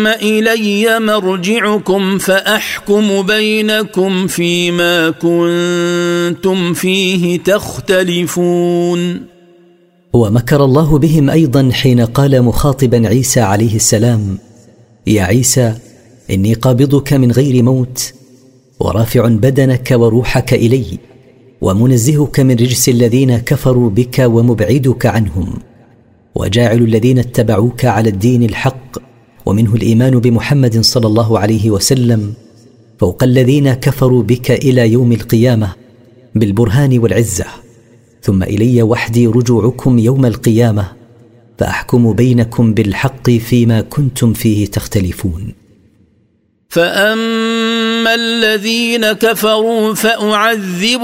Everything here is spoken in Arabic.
ثم إلي مرجعكم فأحكم بينكم فيما كنتم فيه تختلفون. ومكر الله بهم أيضا حين قال مخاطبا عيسى عليه السلام: يا عيسى إني قابضك من غير موت، ورافع بدنك وروحك إلي، ومنزهك من رجس الذين كفروا بك ومبعدك عنهم، وجاعل الذين اتبعوك على الدين الحق ومنه الإيمان بمحمد صلى الله عليه وسلم فوق الذين كفروا بك إلى يوم القيامة بالبرهان والعزة. ثم إلي وحدي رجوعكم يوم القيامة فأحكم بينكم بالحق فيما كنتم فيه تختلفون. فأما الذين كفروا فأعذبهم